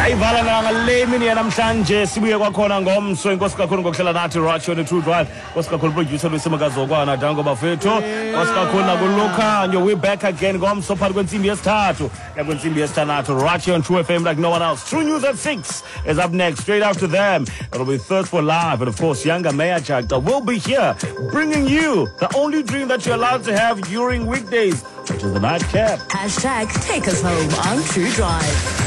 sayivala ngale mini yanamhlanje sibuye kwakhona ngomso inkosi kakhulu ngokuhlala nathi Racho the True Drive inkosi kakhulu producer lwesimakazokwana dango bafethu inkosi kakhulu nakulokhanyo we back again ngomso phakathi kwensimbi yesithathu nakwensimbi yesithandathu Racho on True FM like no one else. True News at 6 is up next. Straight after them it'll be Thirst for Life, and of course Younger Maya Jagda will be here bringing you the only dream that you're allowed to have during weekdays, which is the nightcap. #Take us home on True Drive.